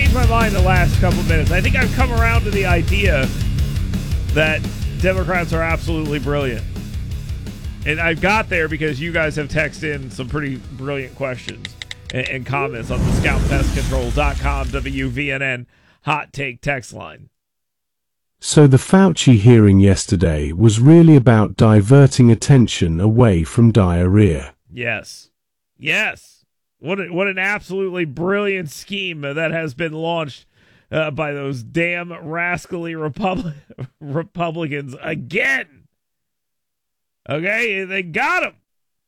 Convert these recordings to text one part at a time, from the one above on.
changed my mind the last couple minutes. I think I've come around to the idea that Democrats are absolutely brilliant. And I've got there because you guys have texted in some pretty brilliant questions and comments on the scoutpestcontrol.com WVNN hot take text line. So the Fauci hearing yesterday was really about diverting attention away from diarrhea. Yes. Yes. What an absolutely brilliant scheme that has been launched by those damn rascally Republicans again. Okay, they got him.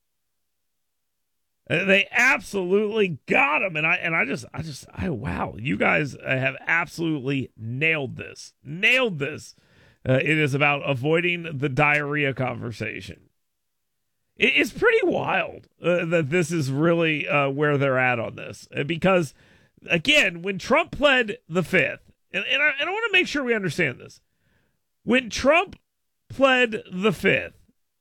They absolutely got him, and I wow, you guys have absolutely nailed this. Nailed this. It is about avoiding the diarrhea conversation. It's pretty wild that this is really where they're at on this, because again, when Trump pled the Fifth, and I want to make sure we understand this, when Trump pled the Fifth,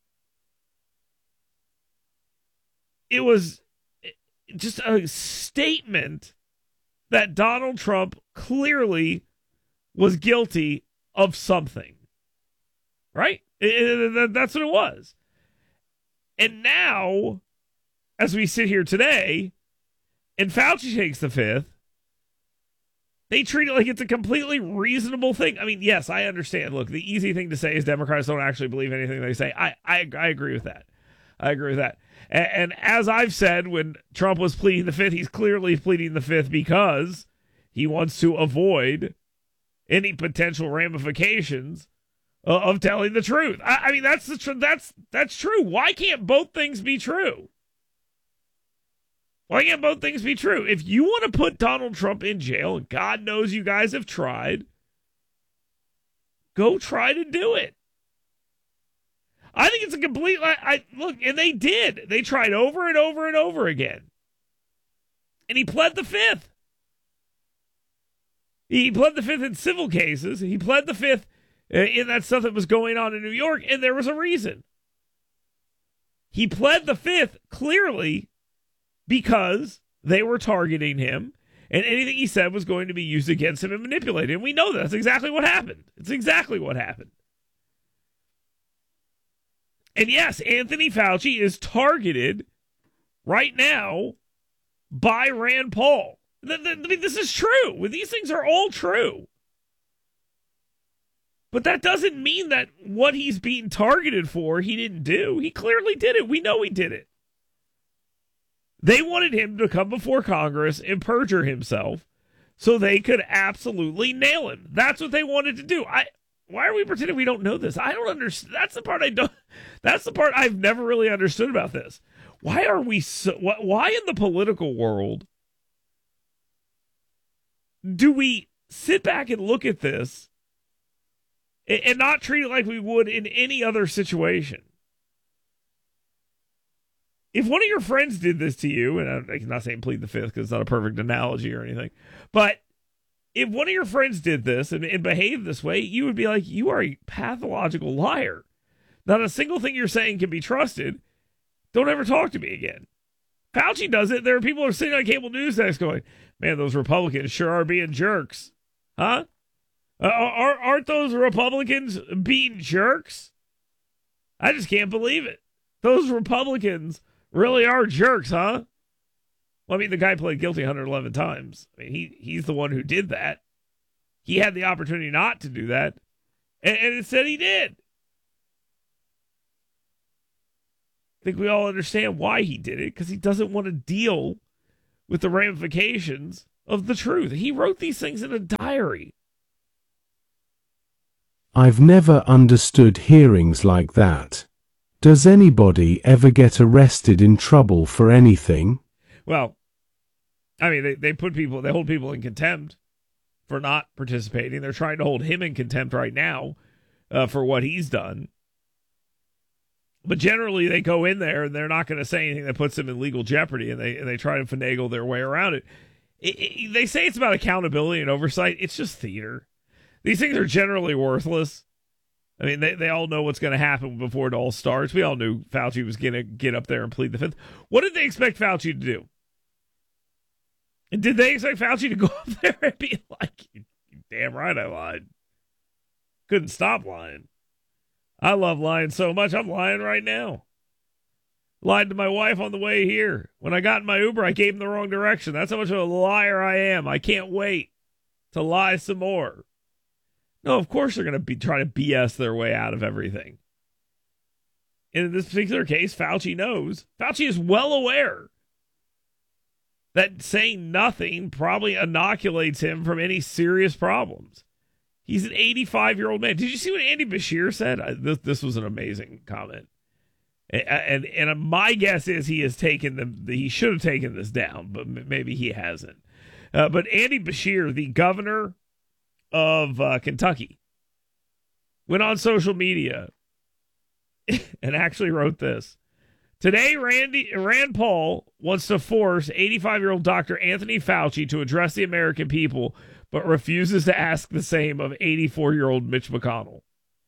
it was just a statement that Donald Trump clearly was guilty of something. Right? That's what it was. And now, as we sit here today, and Fauci takes the Fifth, they treat it like it's a completely reasonable thing. I mean, yes, I understand. Look, the easy thing to say is Democrats don't actually believe anything they say. I agree with that. I agree with that. And as I've said, when Trump was pleading the Fifth, he's clearly pleading the Fifth because he wants to avoid any potential ramifications of telling the truth. I mean, that's true. Why can't both things be true? Why can't both things be true? If you want to put Donald Trump in jail, and God knows you guys have tried, go try to do it. I think it's a complete... look, and they did. They tried over and over and over again. And he pled the Fifth. He pled the Fifth in civil cases. He pled the Fifth in that stuff that was going on in New York, and there was a reason. He pled the Fifth clearly because they were targeting him, and anything he said was going to be used against him and manipulated. And we know that's exactly what happened. It's exactly what happened. And yes, Anthony Fauci is targeted right now by Rand Paul. I mean, this is true. These things are all true. But that doesn't mean that what he's being targeted for, he didn't do. He clearly did it. We know he did it. They wanted him to come before Congress and perjure himself so they could absolutely nail him. That's what they wanted to do. Why are we pretending we don't know this? I don't understand. That's the part I've never really understood about this. Why are we why in the political world do we sit back and look at this and not treat it like we would in any other situation? If one of your friends did this to you, and I'm not saying plead the Fifth because it's not a perfect analogy or anything, but if one of your friends did this and behaved this way, you would be like, you are a pathological liar. Not a single thing you're saying can be trusted. Don't ever talk to me again. Fauci does it. There are people who are sitting on cable news next going, man, those Republicans sure are being jerks. Huh? Aren't those Republicans being jerks? I just can't believe it. Those Republicans really are jerks, huh? Well, I mean, the guy pled guilty 111 times. I mean, he's the one who did that. He had the opportunity not to do that, and instead he did. I think we all understand why he did it, because he doesn't want to deal with the ramifications of the truth. He wrote these things in a diary. I've never understood hearings like that. Does anybody ever get arrested in trouble for anything? Well, I mean, they hold people in contempt for not participating. They're trying to hold him in contempt right now for what he's done. But generally, they go in there and they're not going to say anything that puts them in legal jeopardy, and they try to finagle their way around it. They say it's about accountability and oversight. It's just theater. These things are generally worthless. I mean, they all know what's going to happen before it all starts. We all knew Fauci was going to get up there and plead the Fifth. What did they expect Fauci to do? And did they expect Fauci to go up there and be like, "You damn right I lied. Couldn't stop lying. I love lying so much, I'm lying right now. Lied to my wife on the way here. When I got in my Uber, I gave him the wrong direction. That's how much of a liar I am. I can't wait to lie some more." No, of course they're going to be trying to BS their way out of everything. And in this particular case, Fauci knows. Fauci is well aware that saying nothing probably inoculates him from any serious problems. He's an 85-year-old man. Did you see what Andy Bashir said? This was an amazing comment. And my guess is he has taken he should have taken this down, but maybe he hasn't. But Andy Bashir, the governor of Kentucky, went on social media and actually wrote this. Today, Rand Paul wants to force 85-year-old Dr. Anthony Fauci to address the American people, but refuses to ask the same of 84-year-old Mitch McConnell.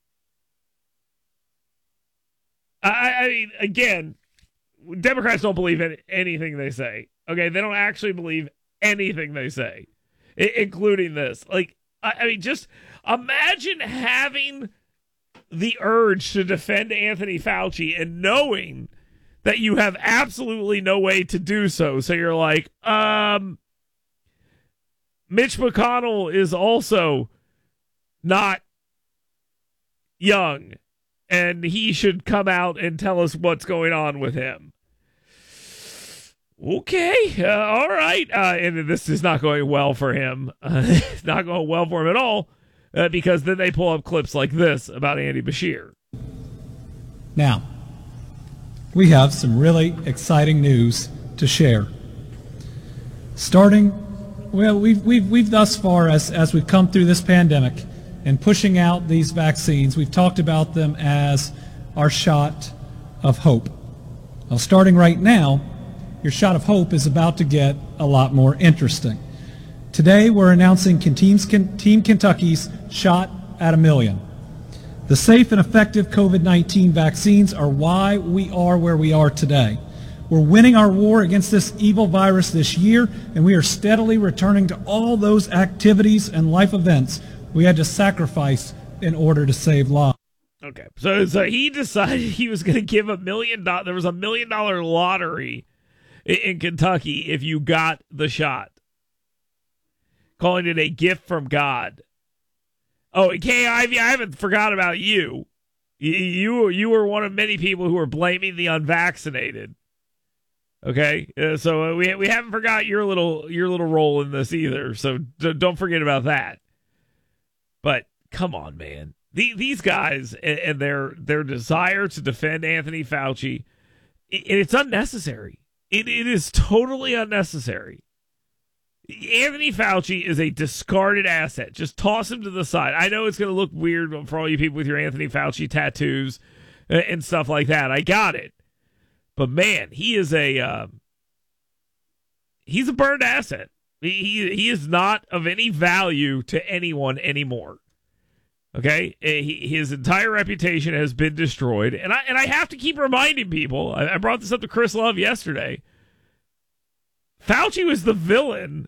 I mean, again, Democrats don't believe in anything they say. Okay, they don't actually believe anything they say, including this. Like, I mean, just imagine having the urge to defend Anthony Fauci and knowing that you have absolutely no way to do so. So you're like, Mitch McConnell is also not young, and he should come out and tell us what's going on with him. Okay, all right. And this is not going well for him. It's not going well for him at all, because then they pull up clips like this about Andy Bashir. Now, we have some really exciting news to share. We've thus far, as we've come through this pandemic and pushing out these vaccines, we've talked about them as our shot of hope. Well, starting right now, your shot of hope is about to get a lot more interesting. Today, we're announcing Team Kentucky's shot at 1 million. The safe and effective COVID-19 vaccines are why we are where we are today. We're winning our war against this evil virus this year, and we are steadily returning to all those activities and life events we had to sacrifice in order to save lives. Okay, so he decided he was going to give $1 million. There was $1 million lottery in Kentucky if you got the shot, calling it a gift from God. Oh, Kay Ivey, I haven't forgot about you. You were one of many people who were blaming the unvaccinated. Okay, so we haven't forgot your little role in this either. So don't forget about that. But come on, man, these guys and their desire to defend Anthony Fauci, it's unnecessary. It is totally unnecessary. Anthony Fauci is a discarded asset. Just toss him to the side. I know it's going to look weird for all you people with your Anthony Fauci tattoos and stuff like that. I got it. But man, he's a burned asset. He is not of any value to anyone anymore. Okay, his entire reputation has been destroyed, and I have to keep reminding people. I brought this up to Chris Love yesterday. Fauci was the villain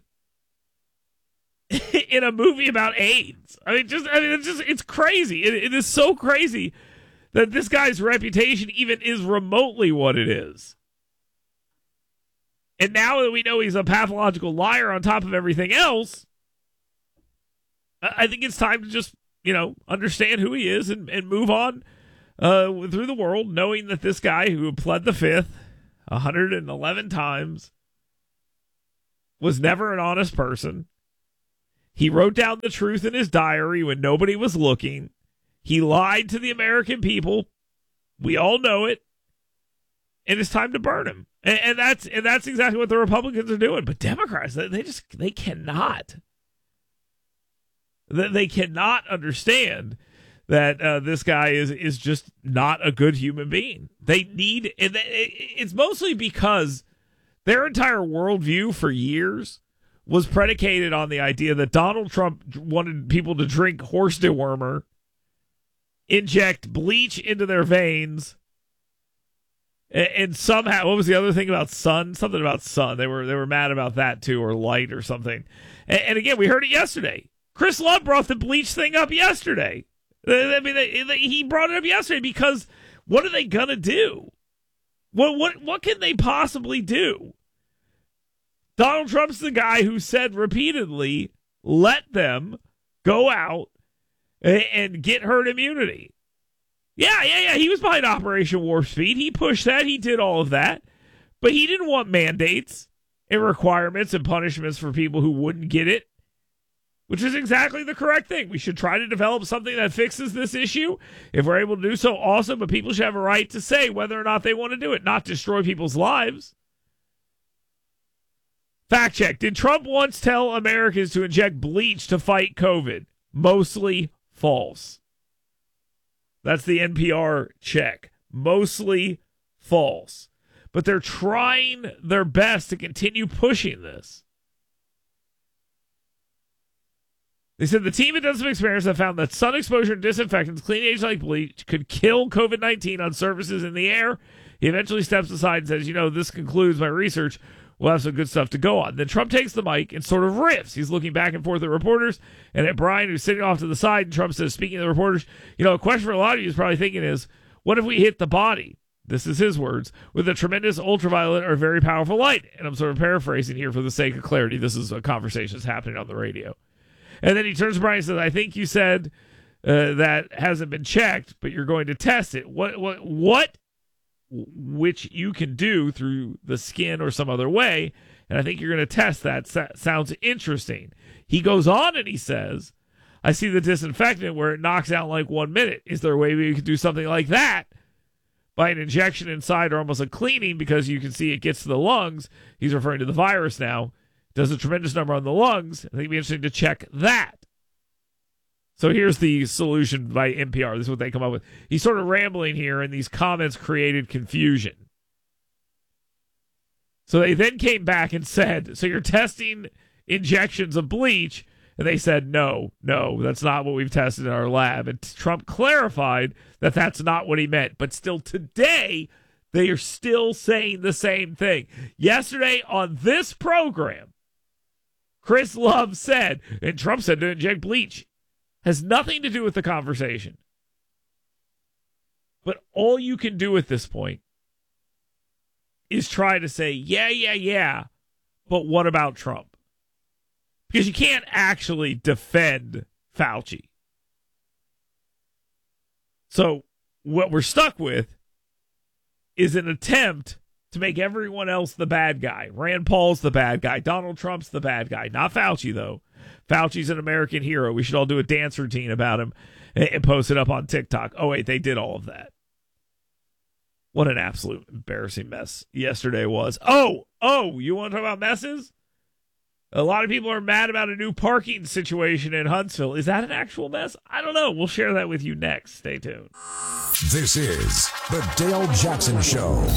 in a movie about AIDS. It's crazy. It is so crazy that this guy's reputation even is remotely what it is. And now that we know he's a pathological liar on top of everything else, I think it's time to just, understand who he is and move on through the world, knowing that this guy who pled the fifth 111 times was never an honest person. He wrote down the truth in his diary when nobody was looking. He lied to the American people. We all know it. And it's time to burn him. And that's exactly what the Republicans are doing. But Democrats, they cannot. They cannot understand that this guy is just not a good human being. It's mostly because their entire worldview for years was predicated on the idea that Donald Trump wanted people to drink horse dewormer, inject bleach into their veins, And somehow, what was the other thing about sun? Something about sun. They were mad about that too, or light or something. And again, we heard it yesterday. Chris Love brought the bleach thing up yesterday. I mean, he brought it up yesterday because what are they gonna do? What can they possibly do? Donald Trump's the guy who said repeatedly, "Let them go out and get herd immunity." Yeah. He was behind Operation Warp Speed. He pushed that. He did all of that. But he didn't want mandates and requirements and punishments for people who wouldn't get it, which is exactly the correct thing. We should try to develop something that fixes this issue. If we're able to do so, awesome. But people should have a right to say whether or not they want to do it, not destroy people's lives. Fact check. Did Trump once tell Americans to inject bleach to fight COVID? Mostly false. That's the NPR check. Mostly false. But they're trying their best to continue pushing this. They said the team had done some experiments that found that sun exposure and disinfectants, cleaning agents like bleach, could kill COVID-19 on surfaces in the air. He eventually steps aside and says, this concludes my research. We'll have some good stuff to go on. Then Trump takes the mic and sort of riffs. He's looking back and forth at reporters and at Brian, who's sitting off to the side. And Trump says, speaking to the reporters, a question for a lot of you is probably thinking is, what if we hit the body? This is his words, with a tremendous ultraviolet or very powerful light. And I'm sort of paraphrasing here for the sake of clarity. This is a conversation that's happening on the radio. And then he turns to Brian and says, I think you said that hasn't been checked, but you're going to test it. What? Which you can do through the skin or some other way, and I think you're going to test that. Sounds interesting. He goes on and he says, I see the disinfectant where it knocks out in like 1 minute. Is there a way we could do something like that by an injection inside or almost a cleaning, because you can see it gets to the lungs? He's referring to the virus now. Does a tremendous number on the lungs. I think it'd be interesting to check that. So here's the solution by NPR. This is what they come up with. He's sort of rambling here, and these comments created confusion. So they then came back and said, so you're testing injections of bleach? And they said, no, that's not what we've tested in our lab. And Trump clarified that that's not what he meant. But still today, they are still saying the same thing. Yesterday on this program, Chris Love said, and Trump said to inject bleach. Has nothing to do with the conversation. But all you can do at this point is try to say, yeah, but what about Trump? Because you can't actually defend Fauci. So what we're stuck with is an attempt to make everyone else the bad guy. Rand Paul's the bad guy. Donald Trump's the bad guy. Not Fauci, though. Fauci's an American hero. We should all do a dance routine about him and post it up on TikTok. Oh, wait, they did all of that. What an absolute embarrassing mess yesterday was. Oh, you want to talk about messes? A lot of people are mad about a new parking situation in Huntsville. Is that an actual mess? I don't know. We'll share that with you next. Stay tuned. This is the Dale Jackson Show.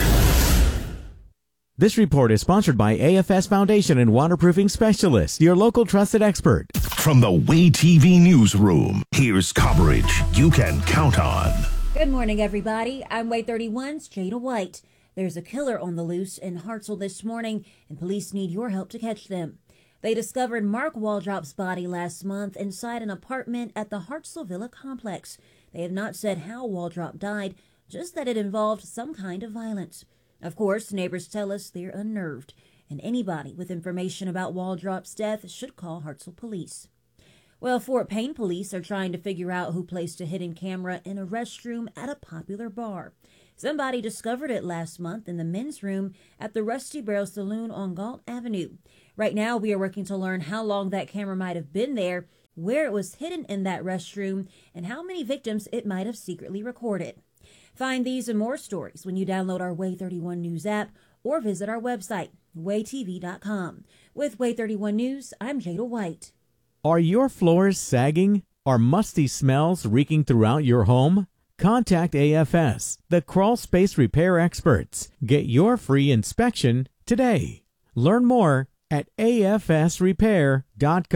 This report is sponsored by AFS Foundation and Waterproofing Specialists, your local trusted expert. From the Way TV newsroom, here's coverage you can count on. Good morning, everybody. I'm Way 31's Jada White. There's a killer on the loose in Hartselle this morning, and police need your help to catch them. They discovered Mark Waldrop's body last month inside an apartment at the Hartselle Villa complex. They have not said how Waldrop died, just that it involved some kind of violence. Of course, neighbors tell us they're unnerved, and anybody with information about Waldrop's death should call Hartselle Police. Well, Fort Payne police are trying to figure out who placed a hidden camera in a restroom at a popular bar. Somebody discovered it last month in the men's room at the Rusty Barrel Saloon on Galt Avenue. Right now, we are working to learn how long that camera might have been there, where it was hidden in that restroom, and how many victims it might have secretly recorded. Find these and more stories when you download our Way 31 News app or visit our website, waytv.com. With Way 31 News, I'm Jada White. Are your floors sagging? Are musty smells reeking throughout your home? Contact AFS, the crawl space repair experts. Get your free inspection today. Learn more at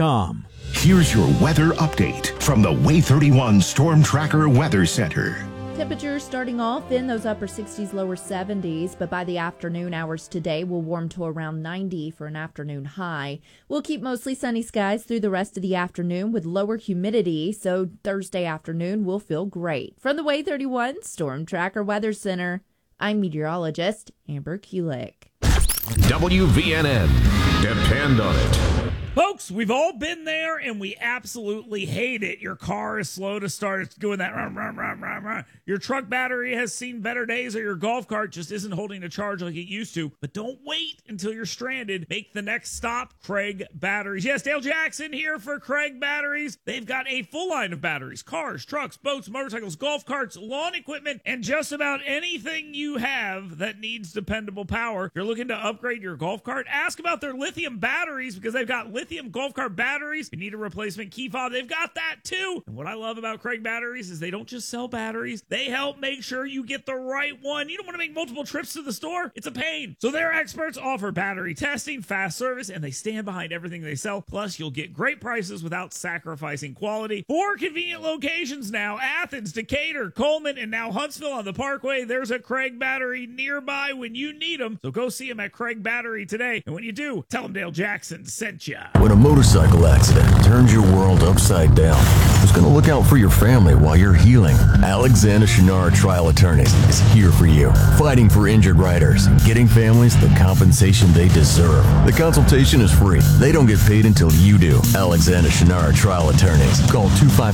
afsrepair.com. Here's your weather update from the Way 31 Storm Tracker Weather Center. Temperatures starting off in those upper 60s, lower 70s, but by the afternoon hours today, we'll warm to around 90 for an afternoon high. We'll keep mostly sunny skies through the rest of the afternoon with lower humidity, so Thursday afternoon will feel great. From the Way 31 Storm Tracker Weather Center, I'm meteorologist Amber Kulik. WVNN. Depend on it. Folks, we've all been there, and we absolutely hate it. Your car is slow to start. It's doing that. Run, run, run, run, run. Your truck battery has seen better days, or your golf cart just isn't holding a charge like it used to. But don't wait until you're stranded. Make the next stop, Craig Batteries. Yes, Dale Jackson here for Craig Batteries. They've got a full line of batteries. Cars, trucks, boats, motorcycles, golf carts, lawn equipment, and just about anything you have that needs dependable power. If you're looking to upgrade your golf cart, ask about their lithium batteries, because they've got lithium golf cart batteries. You need a replacement key fob, they've got that too. And what I love about Craig Batteries is they don't just sell batteries, they help make sure you get the right one. You don't want to make multiple trips to the store, it's a pain. So their experts offer battery testing, fast service, and they stand behind everything they sell. Plus, you'll get great prices without sacrificing quality. 4 convenient locations now: Athens, Decatur, Coleman, and now Huntsville on the Parkway. There's a Craig Battery nearby when you need them. So go see them at Craig Battery today. And when you do, tell them Dale Jackson sent you. When a motorcycle accident turns your world upside down, who's going to look out for your family while you're healing? Alexander Shinara Trial Attorneys is here for you, fighting for injured riders and getting families the compensation they deserve. The consultation is free. They don't get paid until you do. Alexander Shinara Trial Attorneys. Call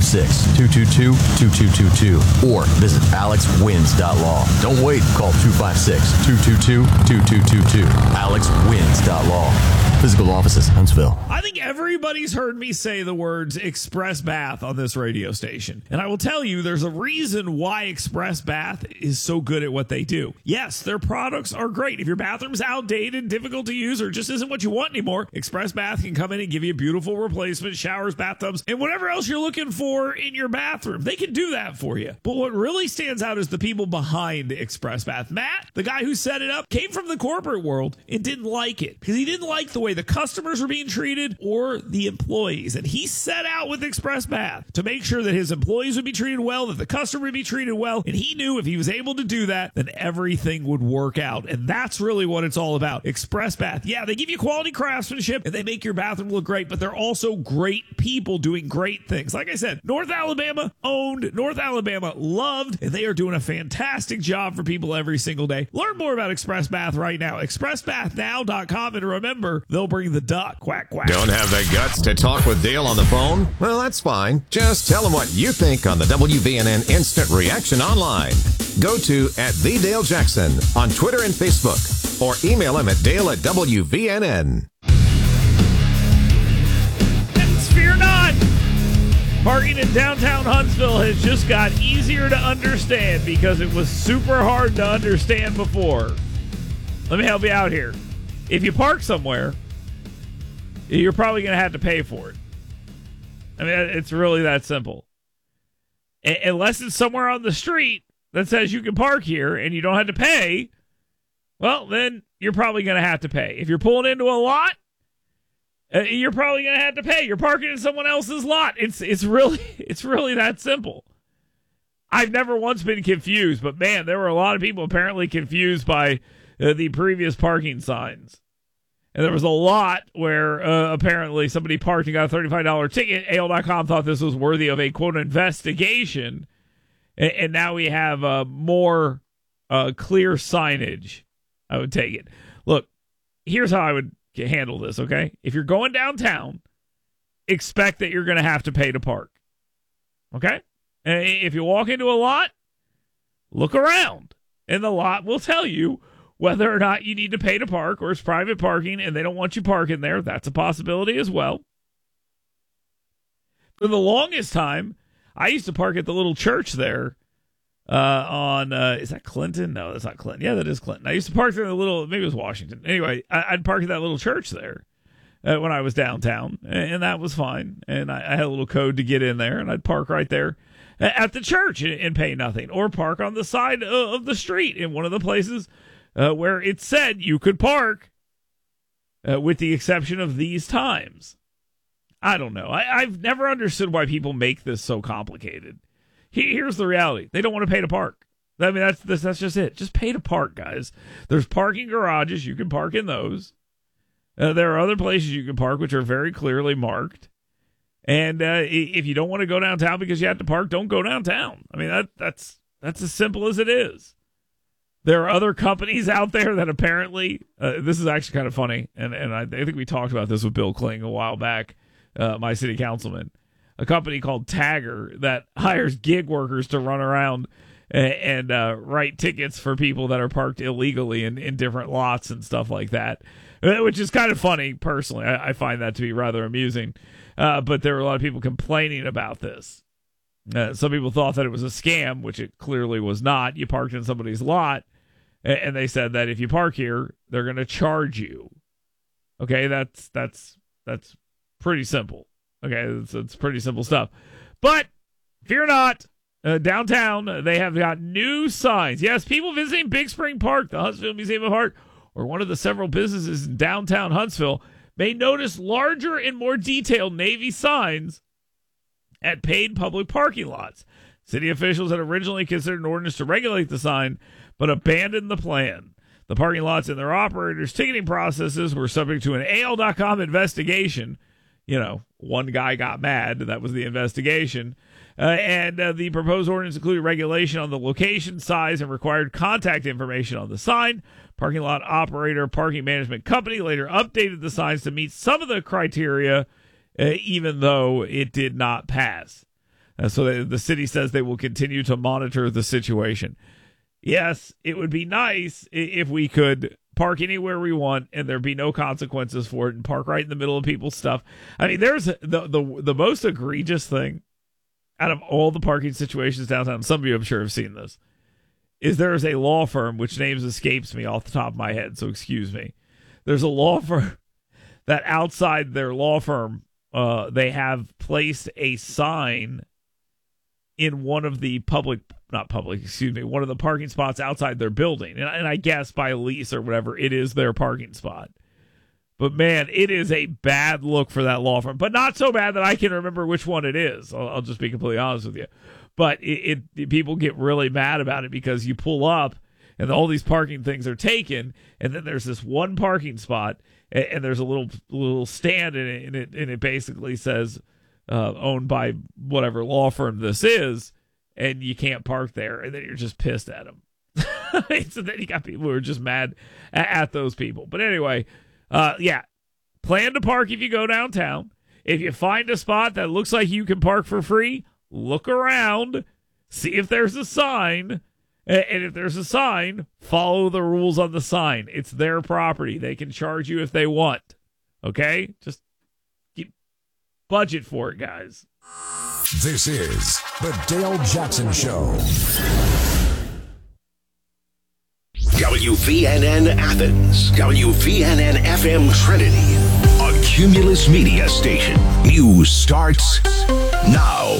256-222-2222 or visit alexwins.law. Don't wait. Call 256-222-2222. alexwins.law. Physical offices, Huntsville. I think everybody's heard me say the words Express Bath on this radio station. And I will tell you, there's a reason why Express Bath is so good at what they do. Yes, their products are great. If your bathroom's outdated, difficult to use, or just isn't what you want anymore, Express Bath can come in and give you beautiful replacement showers, bathtubs, and whatever else you're looking for in your bathroom. They can do that for you. But what really stands out is the people behind Express Bath. Matt, the guy who set it up, came from the corporate world and didn't like it because he didn't like the way the customers were being treated or the employees. And he set out with Express Bath to make sure that his employees would be treated well, that the customer would be treated well. And he knew if he was able to do that, then everything would work out. And that's really what it's all about. Express Bath. Yeah, they give you quality craftsmanship and they make your bathroom look great, but they're also great people doing great things. Like I said, North Alabama owned, North Alabama loved, and they are doing a fantastic job for people every single day. Learn more about Express Bath right now. ExpressBathNow.com. And remember, they'll bring the duck. Quack, quack. Don't have the guts to talk with Dale on the phone? Well, that's fine. Just tell him what you think on the WVNN Instant Reaction online. Go to @TheDaleJackson on Twitter and Facebook, or email him at Dale@WVNN. And fear not, parking in downtown Huntsville has just got easier to understand because it was super hard to understand before. Let me help you out here. If you park somewhere, you're probably going to have to pay for it. I mean, it's really that simple. Unless it's somewhere on the street that says you can park here and you don't have to pay, well, then you're probably going to have to pay. If you're pulling into a lot, you're probably going to have to pay. You're parking in someone else's lot. It's really that simple. I've never once been confused, but man, there were a lot of people apparently confused by the previous parking signs. And there was a lot where apparently somebody parked and got a $35 ticket. AL.com thought this was worthy of a, quote, investigation. And now we have more clear signage. I would take it. Look, here's how I would handle this, okay? If you're going downtown, expect that you're going to have to pay to park. Okay? And if you walk into a lot, look around. And the lot will tell you whether or not you need to pay to park or it's private parking and they don't want you parking there. That's a possibility as well. For the longest time, I used to park at the little church there on, is that Clinton? No, that's not Clinton. Yeah, that is Clinton. I used to park there in the little, maybe it was Washington. Anyway, I'd park at that little church there when I was downtown, and that was fine. And I had a little code to get in there, and I'd park right there at the church and pay nothing, or park on the side of the street in one of the places where it said you could park, with the exception of these times. I don't know. I've never understood why people make this so complicated. Here's the reality. They don't want to pay to park. I mean, that's just it. Just pay to park, guys. There's parking garages. You can park in those. There are other places you can park, which are very clearly marked. And if you don't want to go downtown because you have to park, don't go downtown. I mean, that's as simple as it is. There are other companies out there that apparently, this is actually kind of funny, and I think we talked about this with Bill Kling a while back, my city councilman, a company called Tagger that hires gig workers to run around and write tickets for people that are parked illegally in different lots and stuff like that, which is kind of funny, personally. I find that to be rather amusing, but there were a lot of people complaining about this. Some people thought that it was a scam, which it clearly was not. You parked in somebody's lot, and they said that if you park here, they're going to charge you. Okay, that's pretty simple. Okay, it's pretty simple stuff. But fear not, downtown, they have got new signs. Yes, people visiting Big Spring Park, the Huntsville Museum of Art, or one of the several businesses in downtown Huntsville may notice larger and more detailed Navy signs at paid public parking lots. City officials had originally considered an ordinance to regulate the sign, but abandoned the plan. The parking lots and their operators' ticketing processes were subject to an AL.com investigation. You know, one guy got mad. That was the investigation. And the proposed ordinance included regulation on the location, size, and required contact information on the sign. Parking lot operator Parking Management Company later updated the signs to meet some of the criteria, even though it did not pass. So the city says they will continue to monitor the situation. Yes, it would be nice if we could park anywhere we want and there be no consequences for it and park right in the middle of people's stuff. I mean, there's the most egregious thing out of all the parking situations downtown, some of you I'm sure have seen this, is there is a law firm, which names escapes me off the top of my head, so excuse me. There's a law firm that outside their law firm, they have placed a sign in one of the one of the parking spots outside their building. And I guess by lease or whatever, it is their parking spot. But man, it is a bad look for that law firm, but not so bad that I can remember which one it is. I'll just be completely honest with you. But people get really mad about it because you pull up and all these parking things are taken, and then there's this one parking spot, and there's a little stand in it, and it basically says owned by whatever law firm this is, and you can't park there, and then you're just pissed at them. So then you got people who are just mad at those people. But anyway, plan to park if you go downtown. If you find a spot that looks like you can park for free, look around, see if there's a sign, and if there's a sign, follow the rules on the sign. It's their property. They can charge you if they want. Okay? Just budget for it, guys. This is the Dale Jackson Show. WVNN Athens, WVNN FM Trinity, a Cumulus Media station. News starts now.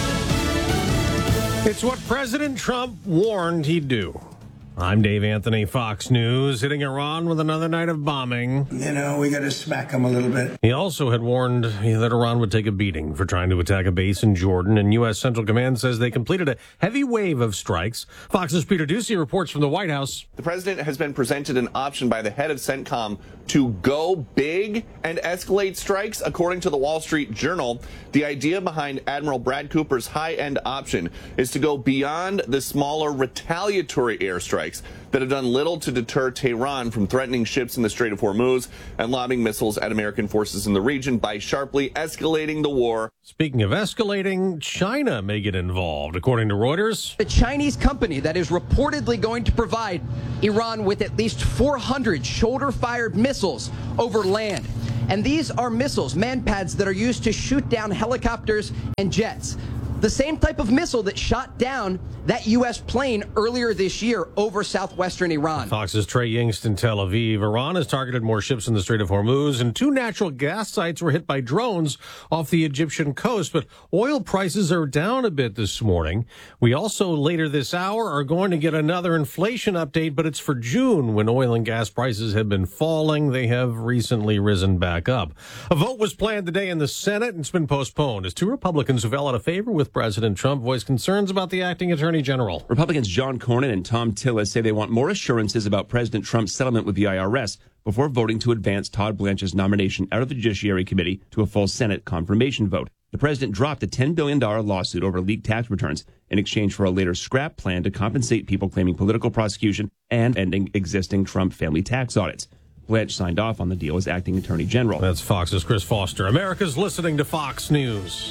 It's what President Trump warned he'd do. I'm Dave Anthony, Fox News, hitting Iran with another night of bombing. You know, we got to smack them a little bit. He also had warned that Iran would take a beating for trying to attack a base in Jordan, and U.S. Central Command says they completed a heavy wave of strikes. Fox's Peter Ducey reports from the White House. The president has been presented an option by the head of CENTCOM to go big and escalate strikes. According to the Wall Street Journal, the idea behind Admiral Brad Cooper's high-end option is to go beyond the smaller retaliatory airstrikes that have done little to deter Tehran from threatening ships in the Strait of Hormuz and lobbing missiles at American forces in the region by sharply escalating the war. Speaking of escalating, China may get involved, according to Reuters. The Chinese company that is reportedly going to provide Iran with at least 400 shoulder-fired missiles over land. And these are missiles, man-pads, that are used to shoot down helicopters and jets. The same type of missile that shot down that U.S. plane earlier this year over southwestern Iran. Fox's Trey Yingst in Tel Aviv. Iran has targeted more ships in the Strait of Hormuz, and 2 natural gas sites were hit by drones off the Egyptian coast. But oil prices are down a bit this morning. We also, later this hour, are going to get another inflation update, but it's for June, when oil and gas prices have been falling. They have recently risen back up. A vote was planned today in the Senate, and it's been postponed as 2 Republicans who fell out of favor with with President Trump voiced concerns about the acting attorney general. Republicans John Cornyn and Tom Tillis say they want more assurances about President Trump's settlement with the IRS before voting to advance Todd Blanche's nomination out of the Judiciary Committee to a full Senate confirmation vote. The president dropped a $10 billion lawsuit over leaked tax returns in exchange for a later scrap plan to compensate people claiming political prosecution and ending existing Trump family tax audits. Blanche signed off on the deal as acting attorney general. That's Fox's Chris Foster. America's listening to Fox News.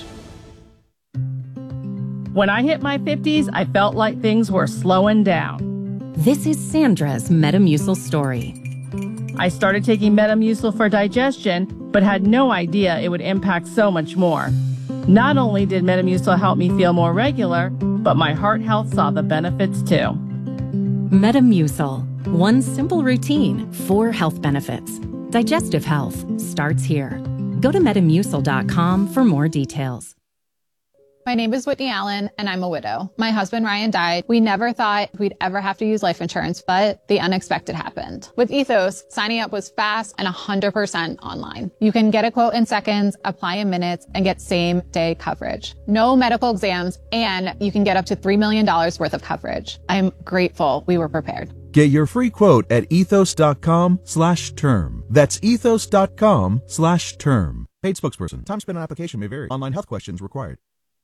When I hit my 50s, I felt like things were slowing down. This is Sandra's Metamucil story. I started taking Metamucil for digestion, but had no idea it would impact so much more. Not only did Metamucil help me feel more regular, but my heart health saw the benefits too. Metamucil. One simple routine, 4 health benefits. Digestive health starts here. Go to Metamucil.com for more details. My name is Whitney Allen, and I'm a widow. My husband, Ryan, died. We never thought we'd ever have to use life insurance, but the unexpected happened. With Ethos, signing up was fast and 100% online. You can get a quote in seconds, apply in minutes, and get same-day coverage. No medical exams, and you can get up to $3 million worth of coverage. I'm grateful we were prepared. Get your free quote at ethos.com/term. That's ethos.com/term. Paid spokesperson. Time spent on application may vary. Online health questions required.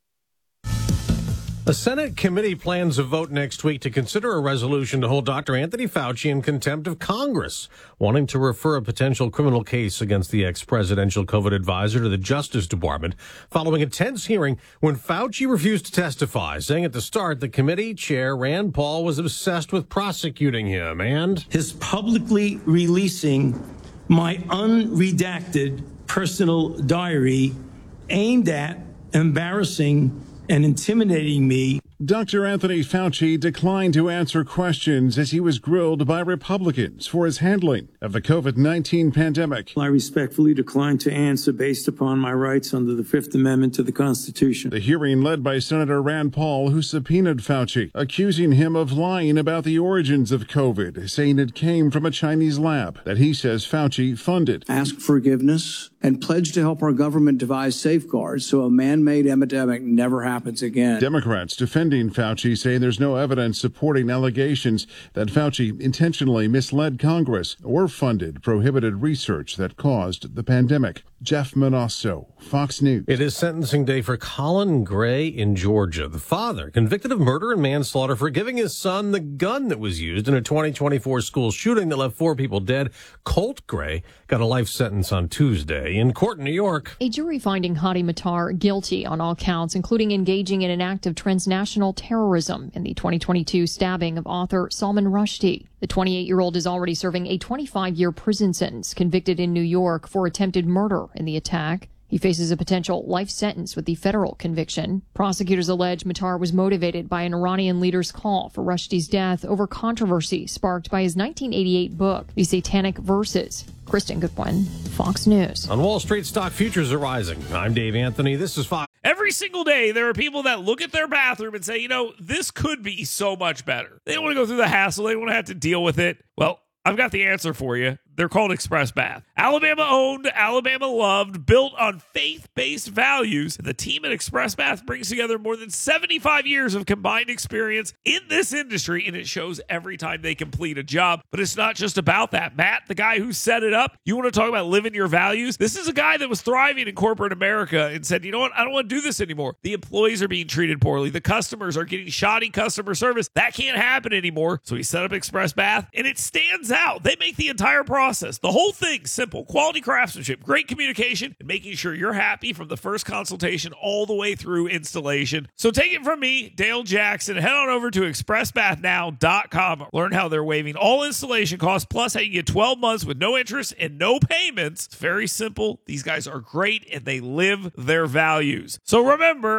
A Senate committee plans a vote next week to consider a resolution to hold Dr. Anthony Fauci in contempt of Congress, wanting to refer a potential criminal case against the ex-presidential COVID advisor to the Justice Department, following a tense hearing when Fauci refused to testify, saying at the start the committee chair, Rand Paul, was obsessed with prosecuting him and his publicly releasing my unredacted personal diary aimed at embarrassing and intimidating me. Dr. Anthony Fauci declined to answer questions as he was grilled by Republicans for his handling of the COVID-19 pandemic. I respectfully decline to answer based upon my rights under the Fifth Amendment to the Constitution. The hearing led by Senator Rand Paul, who subpoenaed Fauci, accusing him of lying about the origins of COVID, saying it came from a Chinese lab that he says Fauci funded. Ask forgiveness and pledge to help our government devise safeguards so a man-made epidemic never happens again. Democrats defending Fauci say there's no evidence supporting allegations that Fauci intentionally misled Congress or funded prohibited research that caused the pandemic. Jeff Manasso, Fox News. It is sentencing day for Colin Gray in Georgia. The father, convicted of murder and manslaughter for giving his son the gun that was used in a 2024 school shooting that left 4 people dead. Colt Gray got a life sentence on Tuesday in court in New York. A jury finding Hadi Matar guilty on all counts, including engaging in an act of transnational terrorism in the 2022 stabbing of author Salman Rushdie. The 28-year-old is already serving a 25-year prison sentence, convicted in New York for attempted murder in the attack. He faces a potential life sentence with the federal conviction. Prosecutors allege Matar was motivated by an Iranian leader's call for Rushdie's death over controversy sparked by his 1988 book, The Satanic Verses. Kristen Goodwin, Fox News. On Wall Street, stock futures are rising. I'm Dave Anthony. This is Fox. Every single day, there are people that look at their bathroom and say, you know, this could be so much better. They don't want to go through the hassle. They don't want to have to deal with it. Well, I've got the answer for you. They're called Express Bath. Alabama owned, Alabama loved, built on faith-based values. The team at Express Bath brings together more than 75 years of combined experience in this industry, and it shows every time they complete a job. But it's not just about that. Matt, the guy who set it up, you want to talk about living your values? This is a guy that was thriving in corporate America and said, you know what? I don't want to do this anymore. The employees are being treated poorly. The customers are getting shoddy customer service. That can't happen anymore. So he set up Express Bath, and it stands out. They make the entire process, the whole thing, simple. Quality craftsmanship, great communication, and making sure you're happy from the first consultation all the way through installation. So take it from me, Dale Jackson. Head on over to expressbathnow.com. Learn how they're waiving all installation costs, plus how you get 12 months with no interest and no payments. It's very simple. These guys are great, and they live their values. So remember,